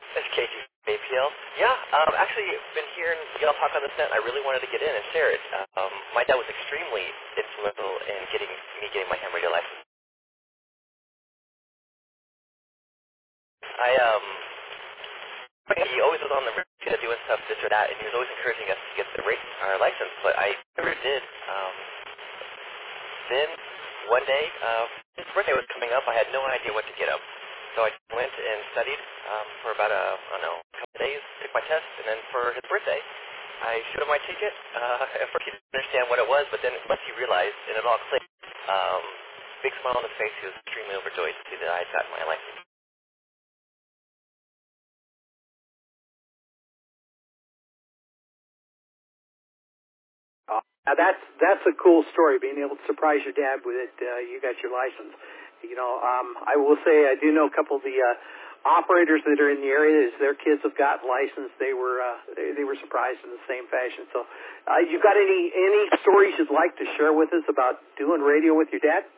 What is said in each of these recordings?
It's KG APL. Yeah, actually, been hearing y'all talk on this net. I really wanted to get in and share it. My dad was extremely influential in getting my ham radio license. He always was on the radio doing stuff, this or that, and he was always encouraging us to get our license, but I never did. Then, one day, his birthday was coming up. I had no idea what to get him. So I went and studied for about, a couple of days, took my test, and then for his birthday, I showed him my ticket. At first he didn't understand what it was, but then once he realized, and it all clicked, big smile on his face, he was extremely overjoyed to see that I had gotten my license. Now that's a cool story, being able to surprise your dad with it. You got your license. I will say I do know a couple of the operators that are in the area. As their kids have gotten licensed, they were surprised in the same fashion. So, you got any stories you'd like to share with us about doing radio with your dad?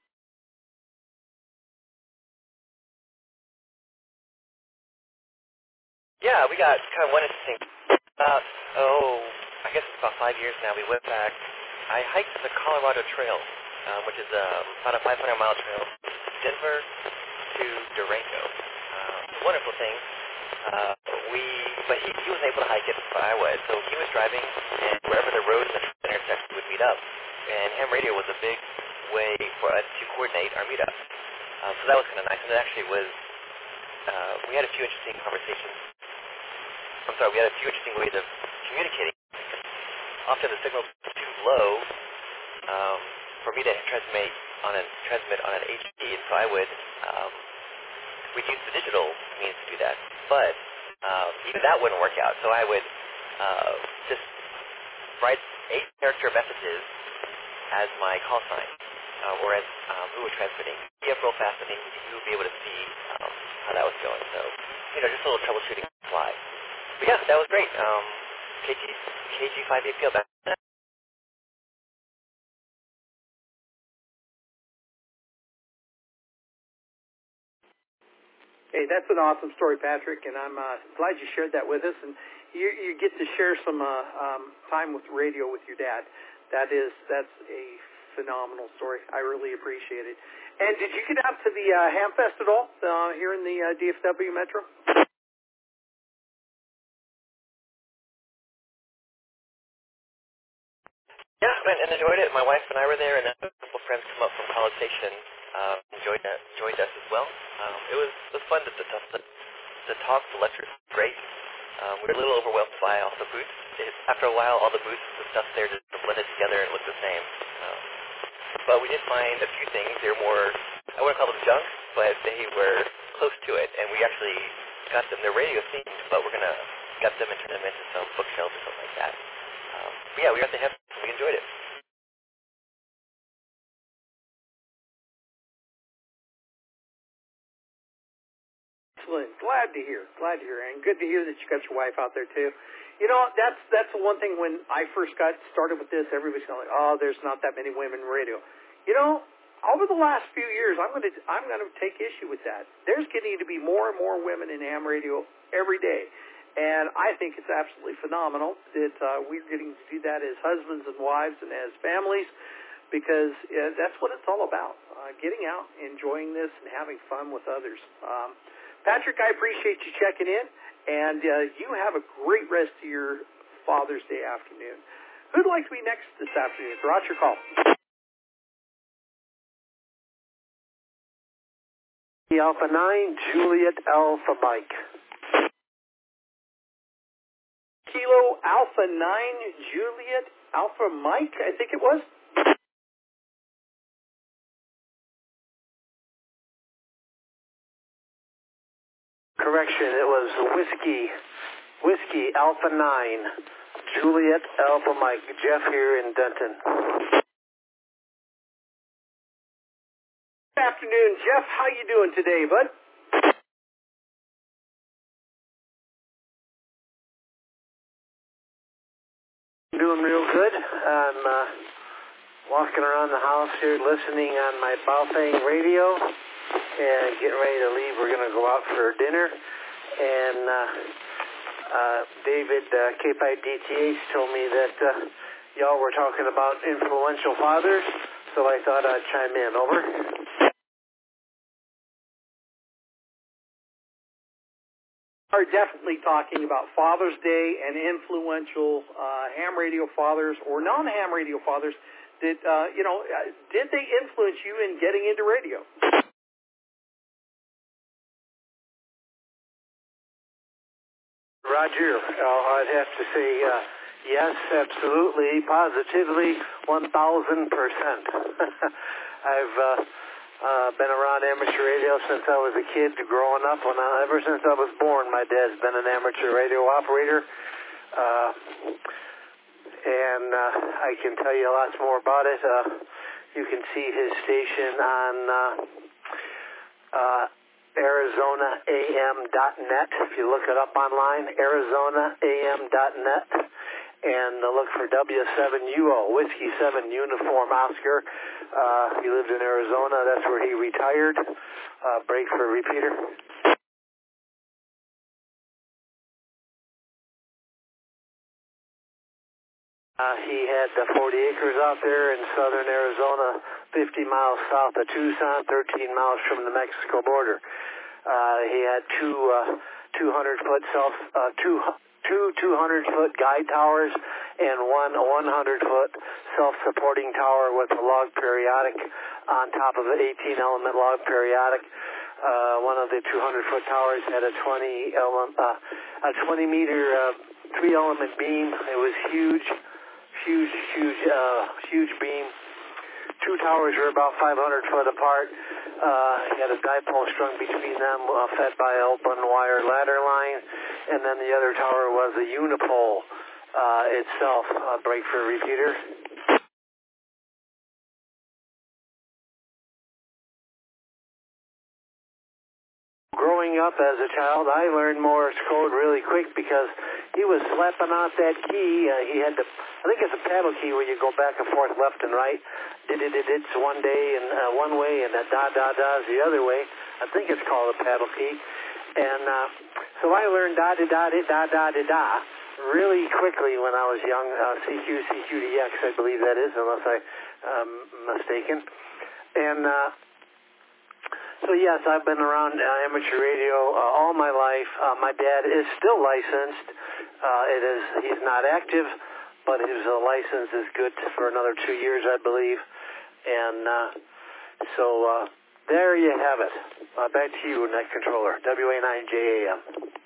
Yeah, we got kind of one interesting. I guess it's about 5 years now. We went back. I hiked the Colorado Trail, which is about a 500-mile trail, Denver to Durango. Wonderful thing. But he wasn't able to hike it, but I was. So he was driving, and wherever the road and the intersection would meet up. And ham radio was a big way for us to coordinate our meetup. So that was kind of nice. And it actually was. We had a few interesting conversations. We had a few interesting ways of communicating. Often the signal was too low for me to transmit on an HD, and so I would we'd use the digital means to do that. But even that wouldn't work out, so I would just write 8-character messages as my call sign, or as who was transmitting. Be up real fast, and then you would be able to see how that was going. So, just a little troubleshooting on the fly. But yeah, that was great. KG5APL back then. Hey, that's an awesome story, Patrick, and I'm glad you shared that with us. And you get to share some time with radio with your dad. That's a phenomenal story. I really appreciate it. And did you get out to the Hamfest at all here in the DFW Metro? Yeah, I went and enjoyed it. My wife and I were there, and a couple friends come up from College Station. Enjoyed us as well. It was fun to talk. The lecture was great. We were a little overwhelmed by all the booths. After a while, all the booths and stuff there just blended together and looked the same. But we did find a few things. They were more, I wouldn't call them junk, but they were close to it. And we actually got them. They're radio themed, but we're gonna get them and turn them into some bookshelves or something like that. But yeah, we got the hemp. We enjoyed it. Excellent. Glad to hear, and good to hear that you got your wife out there too. That's the one thing. When I first got started with this, everybody's going like, "Oh, there's not that many women in radio." Over the last few years, I'm going to take issue with that. There's getting to be more and more women in ham radio every day, and I think it's absolutely phenomenal that we're getting to do that as husbands and wives and as families, because that's what it's all about: getting out, enjoying this, and having fun with others. Patrick, I appreciate you checking in, and you have a great rest of your Father's Day afternoon. Who'd like to be next this afternoon? Throw out your call. Alpha 9, Juliet Alpha Mike. Kilo Alpha 9, Juliet Alpha Mike, I think it was. Correction, it was Whiskey Alpha 9, Juliet Alpha Mike. Jeff here in Denton. Good afternoon, Jeff. How you doing today, bud? Doing real good. I'm walking around the house here listening on my Baofeng radio and getting ready to leave. We're going to go out for dinner. And David, K5DTH, told me that y'all were talking about influential fathers, so I thought I'd chime in. Over. Are definitely talking about Father's Day and influential ham radio fathers or non-ham radio fathers that, did they influence you in getting into radio? Roger, I'd have to say yes, absolutely, positively, 1,000%. I've been around amateur radio since I was a kid, growing up. Ever since I was born, my dad's been an amateur radio operator. And I can tell you lots more about it. You can see his station on ArizonaAM.net. If you look it up online, ArizonaAM.net. And look for W7UO, Whiskey 7 Uniform Oscar. He lived in Arizona. That's where he retired. Break for a repeater. He had 40 acres out there in southern Arizona, 50 miles south of Tucson, 13 miles from the Mexico border. He had two 200-foot guide towers and one 100-foot self-supporting tower with a log periodic on top of an 18-element log periodic. One of the 200-foot towers had a 20-meter 3-element beam. It was huge beam. Two towers were about 500 foot apart. He had a dipole strung between them, fed by an open wire ladder line, and then the other tower was a unipole itself. Break for a repeater. Growing up as a child, I learned Morse code really quick because he was slapping out that key. He had I think it's a paddle key where you go back and forth, left and right. It's one day and one way, and da-da-da's the other way. I think it's called a paddle key. And so I learned da-da-da-da-da-da-da really quickly when I was young. CQ-CQDX, I believe that is, unless I'm mistaken. And so yes, I've been around amateur radio all my life. My dad is still licensed. He's not active, but his license is good for another 2 years, I believe. And so there you have it. Back to you, Net Controller, WA9JAM.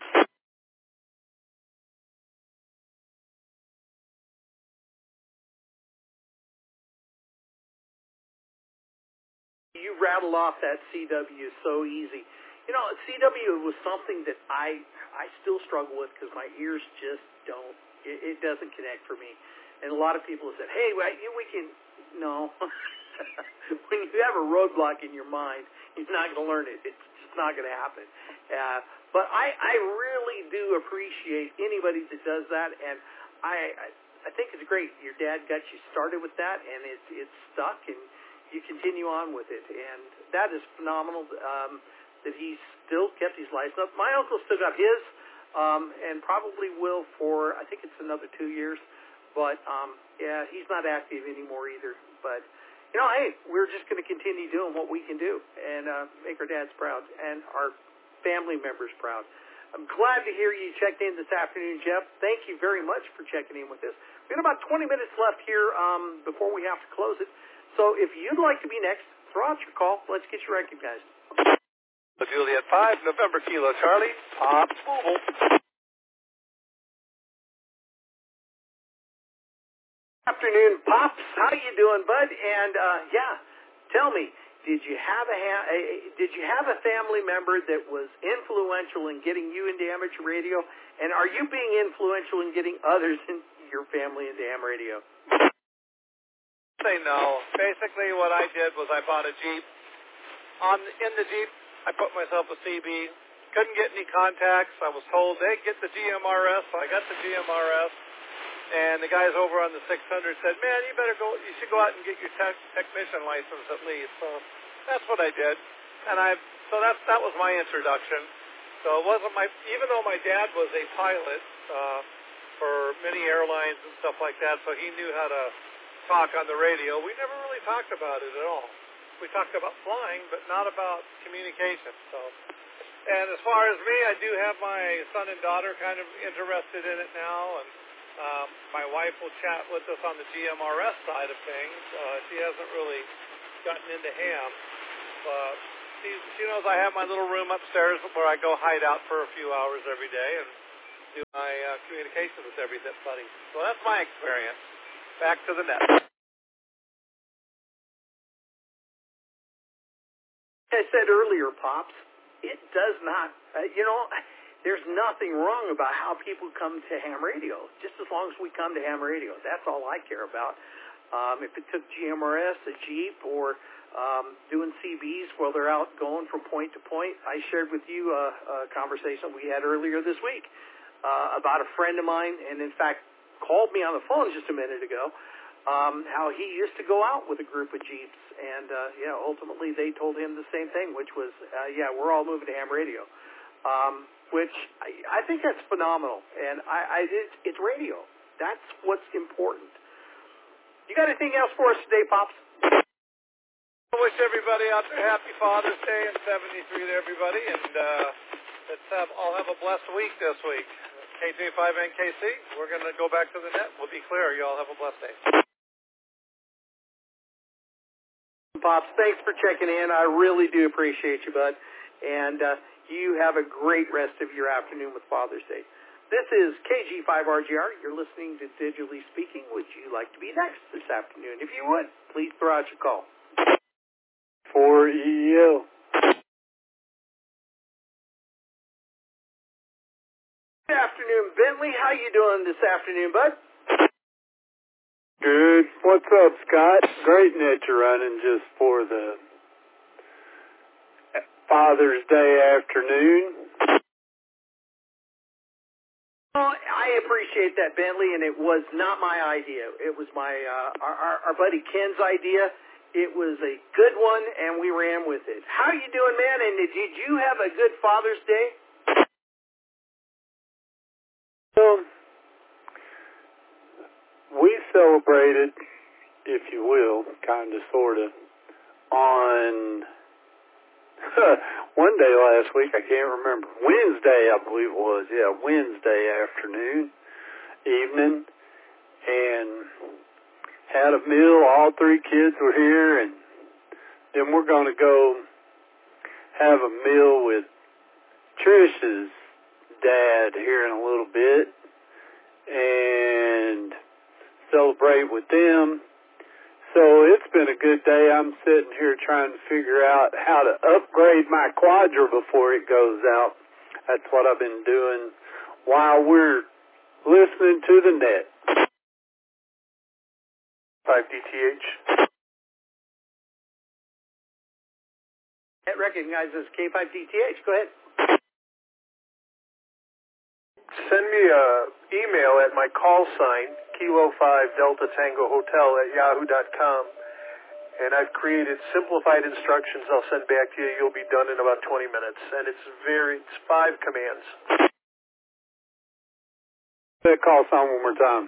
You rattle off that CW so easy. You know, CW was something that I still struggle with because my ears just don't, it doesn't connect for me. And a lot of people have said, hey, we can, no. When you have a roadblock in your mind, you're not going to learn it. It's just not going to happen. But I really do appreciate anybody that does that, and I think it's great. Your dad got you started with that, and it's stuck, and you continue on with it, and that is phenomenal that he still kept his license up. My uncle still got his, and probably will for, I think it's another 2 years, but yeah, he's not active anymore either. But, you know, hey, we're just going to continue doing what we can do and make our dads proud and our family members proud. I'm glad to hear you checked in this afternoon, Jeff. Thank you very much for checking in with us. We've got about 20 minutes left here before we have to close it. So if you'd like to be next, throw out your call. Let's get you recognized. Juliet 5, November Kilo Charlie, Pops Mobile. Afternoon, Pops. How you doing, bud? And yeah, tell me, did you have a family member that was influential in getting you into amateur radio? And are you being influential in getting others in your family into ham radio? Say no. Basically, what I did was I bought a Jeep. In the Jeep, I put myself a CB. Couldn't get any contacts. I was told, hey, get the GMRS. So I got the GMRS. And the guys over on the 600 said, man, you should go out and get your technician license at least. So that's what I did. And so that was my introduction. So it wasn't even though my dad was a pilot for many airlines and stuff like that, so he knew how to talk on the radio, we never really talked about it at all. We talked about flying, but not about communication. So, and as far as me, I do have my son and daughter kind of interested in it now, and my wife will chat with us on the GMRS side of things. She hasn't really gotten into ham, but she knows I have my little room upstairs where I go hide out for a few hours every day and do my communication with everybody. So that's my experience. Back to the net. I said earlier, Pops, it does not, there's nothing wrong about how people come to ham radio, just as long as we come to ham radio. That's all I care about. If it took GMRS, a Jeep, or doing CBs while they're out going from point to point. I shared with you a conversation we had earlier this week about a friend of mine, and in fact called me on the phone just a minute ago, how he used to go out with a group of Jeeps, and ultimately they told him the same thing, which was, we're all moving to ham radio, which I think that's phenomenal, and it's radio. That's what's important. You got anything else for us today, Pops? I wish everybody out there happy Father's Day and 73 to everybody, and all have a blessed week this week. K25NKC, we're going to go back to the net. We'll be clear. You all have a blessed day. Pops, thanks for checking in. I really do appreciate you, bud. And you have a great rest of your afternoon with Father's Day. This is KG5RGR. You're listening to Digitally Speaking. Would you like to be next this afternoon? If you would, please throw out your call. 4EO. Good afternoon, Bentley. How you doing this afternoon, bud? Good. What's up, Scott? Great net you're running just for the Father's Day afternoon. Well, I appreciate that, Bentley, and it was not my idea. It was my our buddy Ken's idea. It was a good one, and we ran with it. How you doing, man? And did you have a good Father's Day? Well, we celebrated, if you will, kind of, sort of, on one day last week, I can't remember. Wednesday, I believe it was. Yeah, Wednesday afternoon, evening, and had a meal. All three kids were here, and then we're going to go have a meal with Trish's dad here in a little bit and celebrate with them. So it's been a good day. I'm sitting here trying to figure out how to upgrade my Quadra before it goes out. That's what I've been doing while we're listening to the net. 5DTH. It recognizes K5DTH. Go ahead. Send me an email at my call sign, Kilo 5 Delta Tango Hotel @yahoo.com, and I've created simplified instructions I'll send back to you. You'll be done in about 20 minutes, and it's 5 commands. That call sign one more time.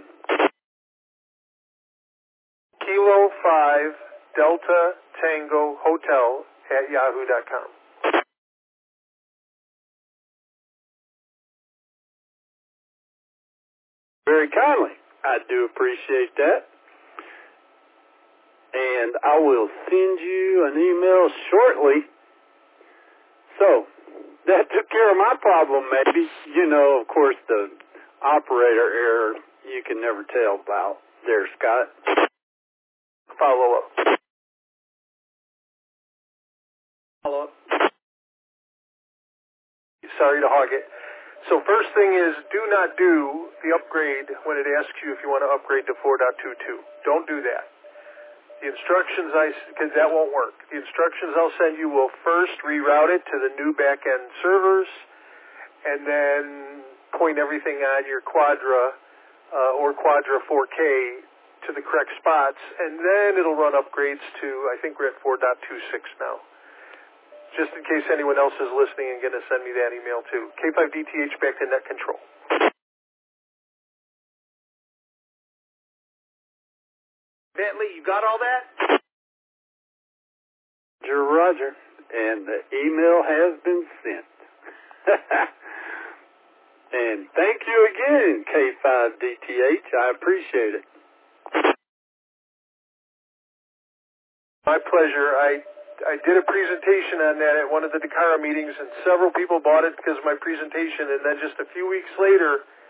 Kilo 5 Delta Tango Hotel @yahoo.com. Very kindly. I do appreciate that. And I will send you an email shortly. So, that took care of my problem, maybe. Of course, the operator error you can never tell about there, Scott. Follow up. Sorry to hog it. So first thing is, do not do the upgrade when it asks you if you want to upgrade to 4.22. Don't do that. The instructions because that won't work. The instructions I'll send you will first reroute it to the new back-end servers, and then point everything on your Quadra or Quadra 4K to the correct spots, and then it'll run upgrades to, I think we're at 4.26 now. just in case anyone else is listening and going to send me that email too. K5DTH back to net control. Bentley, you got all that? Roger. And the email has been sent. And thank you again, K5DTH. I appreciate it. My pleasure. I did a presentation on that at one of the DECARA meetings, and several people bought it because of my presentation. And then just a few weeks later,